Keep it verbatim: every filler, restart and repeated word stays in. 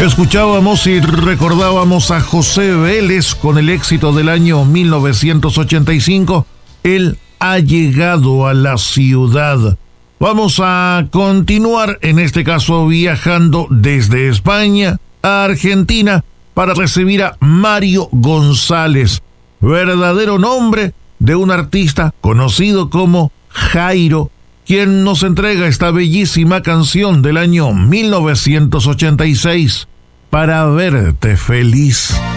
Escuchábamos y recordábamos a José Vélez con el éxito del año mil novecientos ochenta y cinco, Él ha llegado a la ciudad. Vamos a continuar, en este caso viajando desde España a Argentina para recibir a Mario González, verdadero nombre de un artista conocido como Jairo, quien nos entrega esta bellísima canción del año mil novecientos ochenta y seis, Para verte feliz.